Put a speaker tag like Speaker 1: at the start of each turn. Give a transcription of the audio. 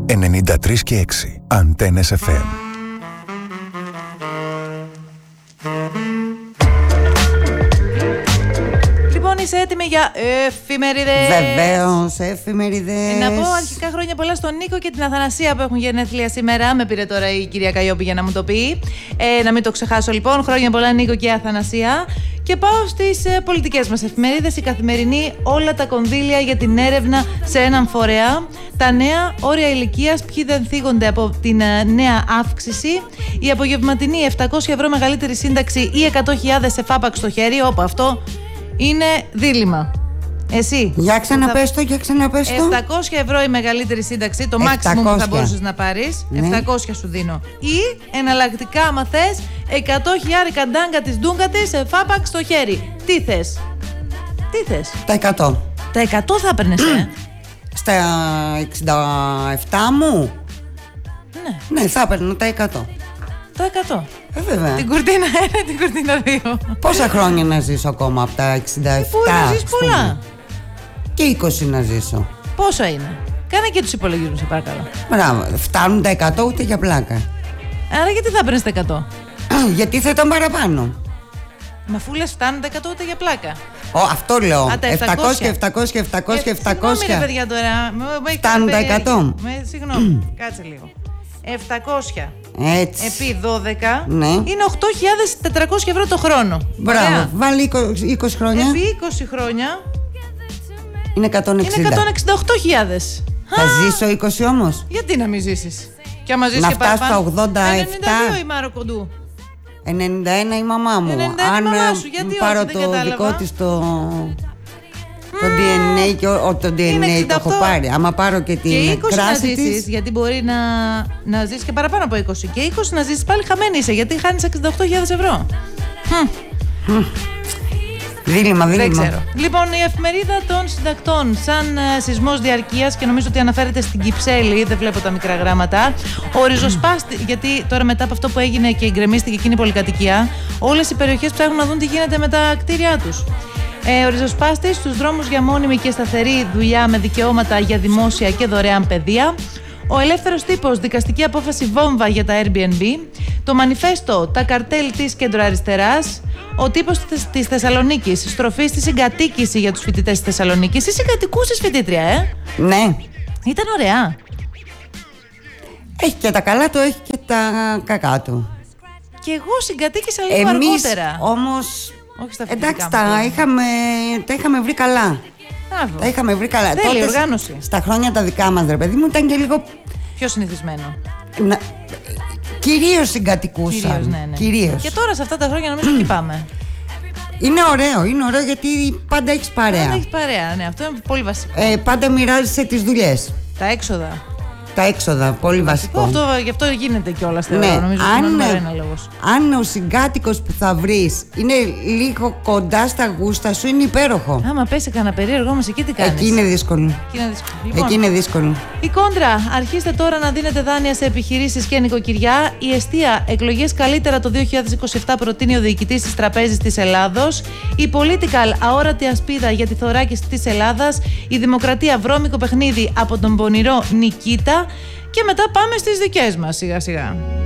Speaker 1: 93 και 6. Αντένες FM.
Speaker 2: Είσαι έτοιμη για εφημερίδες?
Speaker 3: Βεβαίως, εφημερίδες.
Speaker 2: Να πω αρχικά χρόνια πολλά στον Νίκο και την Αθανασία που έχουν γενέθλια σήμερα. Με πήρε τώρα η κυρία Καϊόπη για να μου το πει. Να μην το ξεχάσω λοιπόν. Χρόνια πολλά Νίκο και Αθανασία. Και πάω στις πολιτικές μας εφημερίδες. Η Καθημερινή, όλα τα κονδύλια για την έρευνα σε έναν φορέα. Τα νέα όρια ηλικίας, ποιοι δεν θίγονται από την νέα αύξηση. Η απογευματινή, 700 ευρώ μεγαλύτερη σύνταξη ή 100.000 σε φάπαξ στο χέρι. Όπα, αυτό είναι δίλημμα. Εσύ.
Speaker 3: Για ξαναπες το,
Speaker 2: 700 ευρώ η μεγαλύτερη σύνταξη, το maximum που θα μπορούσες να πάρεις. Ναι. 700 σου δίνω. Ή εναλλακτικά, άμα θες, 100.000 ντάγκα της ντούγκα της, φάπαξ στο χέρι. Τι θες?
Speaker 3: Τα 100.
Speaker 2: Τα 100 θα έπαιρνες,
Speaker 3: Στα 67 μου. Ναι, θα έπαιρνα τα 100.
Speaker 2: Τα 100.
Speaker 3: Βέβαια.
Speaker 2: Την κουρτίνα 1, την κουρτίνα 2.
Speaker 3: Πόσα χρόνια να ζήσω ακόμα από τα 67?
Speaker 2: Πού να ζεις πολλά.
Speaker 3: Και 20 να ζήσω.
Speaker 2: Πόσα είναι? Κάνε και τους υπολογισμούς, σε παρακαλώ.
Speaker 3: Μπράβο, φτάνουν τα 100 ούτε για πλάκα.
Speaker 2: Άρα γιατί θα έπαιρνες τα 100?
Speaker 3: Γιατί θα ήταν παραπάνω.
Speaker 2: Μα αφού λες φτάνουν τα 100 ούτε για πλάκα.
Speaker 3: Αυτό λέω. 700 και 700 και 700 και 700.
Speaker 2: Συγγνώμη ρε παιδιά τώρα.
Speaker 3: Φτάνουν τα 100.
Speaker 2: Συγγνώμη, κάτσε λίγο. 700
Speaker 3: έτσι.
Speaker 2: επί 12,
Speaker 3: ναι,
Speaker 2: είναι 8.400 ευρώ το χρόνο.
Speaker 3: Μπράβο,
Speaker 2: ωραία.
Speaker 3: Βάλει 20 χρόνια.
Speaker 2: Επί 20 χρόνια
Speaker 3: είναι 160.
Speaker 2: Είναι 168.000.
Speaker 3: Θα ζήσω 20 όμως.
Speaker 2: Γιατί να μην ζήσεις? Και άμα ζήσεις
Speaker 3: να
Speaker 2: και
Speaker 3: φτάσω στα 87.
Speaker 2: 92 η Μάρο Κοντού.
Speaker 3: 91 η μαμά μου.
Speaker 2: 91
Speaker 3: αν
Speaker 2: μαμά σου, γιατί
Speaker 3: πάρω
Speaker 2: όχι,
Speaker 3: το δικό της το DNA και το DNA το έχω πάρει. Άμα πάρω και την κράση της.
Speaker 2: Γιατί μπορεί να ζήσεις και παραπάνω από 20. Και 20 να ζήσεις πάλι χαμένη είσαι, γιατί χάνεις 68.000 ευρώ.
Speaker 3: Δίλημμα.
Speaker 2: Δεν ξέρω. Λοιπόν, η εφημερίδα των συντακτών, σαν σεισμός διαρκείας, και νομίζω ότι αναφέρεται στην Κυψέλη, δεν βλέπω τα μικρά γράμματα. Ο ριζοσπάστη, γιατί τώρα μετά από αυτό που έγινε και γκρεμίστηκε εκείνη η πολυκατοικία, όλες οι περιοχές ψάχνουν να δουν τι γίνεται με τα κτίρια τους. Ο ριζοσπάστης στους δρόμους για μόνιμη και σταθερή δουλειά με δικαιώματα για δημόσια και δωρεάν παιδεία. Ο ελεύθερος τύπος, δικαστική απόφαση βόμβα για τα Airbnb. Το μανιφέστο, τα καρτέλ της κεντροαριστεράς. Ο τύπος της Θεσσαλονίκης, στροφή στη συγκατοίκηση για τους φοιτητές της Θεσσαλονίκης. Εσύ συγκατοικούσες φοιτήτρια,
Speaker 3: Ναι.
Speaker 2: Ήταν ωραία.
Speaker 3: Έχει και τα καλά του, έχει και τα κακά του.
Speaker 2: Και εγώ συγκατοίκησα λίγο αργότερα.
Speaker 3: Όμως,
Speaker 2: όχι στα
Speaker 3: εντάξει, τα είχαμε βρει καλά. Τα είχαμε βρει καλά.
Speaker 2: Τέλεια οργάνωση.
Speaker 3: Στα χρόνια τα δικά μας, ρε παιδί μου, ήταν και λίγο
Speaker 2: πιο συνηθισμένο.
Speaker 3: Κυρίως συγκατοικούσαν.
Speaker 2: Ναι.
Speaker 3: Κυρίως.
Speaker 2: Και τώρα σε αυτά τα χρόνια νομίζω ότι πάμε.
Speaker 3: Είναι ωραίο γιατί πάντα έχεις παρέα.
Speaker 2: Πάντα έχεις παρέα, ναι, αυτό είναι πολύ βασικό.
Speaker 3: Πάντα μοιράζεσαι τις δουλειές.
Speaker 2: Τα έξοδα.
Speaker 3: Τα έξοδα, πολύ βασικό.
Speaker 2: Γι' αυτό γίνεται κιόλας, θεωρώ. Νομίζω ότι είναι λόγος.
Speaker 3: Αν ο συγκάτοικος που θα βρεις είναι λίγο κοντά στα γούστα σου, είναι υπέροχο.
Speaker 2: Άμα πέσει κανένα περίεργο όμως, εκεί τι κάνεις?
Speaker 3: Εκεί είναι δύσκολο. Εκεί είναι δύσκολο.
Speaker 2: Η κόντρα. Αρχίστε τώρα να δίνετε δάνεια σε επιχειρήσεις και νοικοκυριά. Η εστία. Εκλογές καλύτερα το 2027 προτείνει ο διοικητής της Τραπέζης της Ελλάδος. Η Political. Αόρατη ασπίδα για τη θωράκιση της Ελλάδας. Η Δημοκρατία. Βρώμικο παιχνίδι από τον πονηρό Νικίτα. Και μετά πάμε στις δικές μας σιγά σιγά.